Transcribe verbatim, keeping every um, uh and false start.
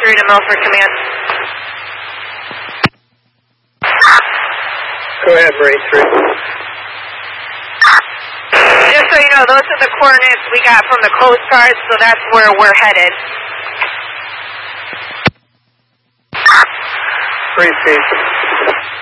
three to Milford Command. Go ahead, Marine three. Just so you know, those are the coordinates we got from the Coast Guard, so that's where we're headed. Marine three.